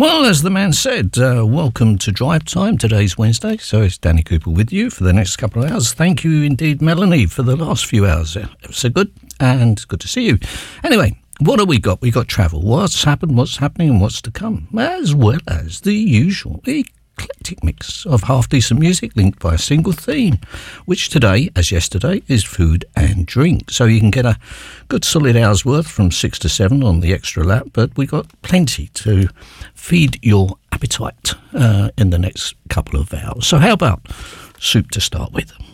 Well, as the man said, welcome to Drive Time. Today's Wednesday, so it's Danny Cooper with you for the next couple of hours. Thank you indeed, Melanie, for the last few hours. It was so good, and good to see you. Anyway, what have we got? We got travel. What's happened, what's happening, and what's to come, as well as the usual eclectic mix of half-decent music linked by a single theme, which today, as yesterday, is food and drink. So you can get a good solid hour's worth from 6 to 7 on the extra lap, but we got plenty to feed your appetite in the next couple of hours. So how about soup to start with?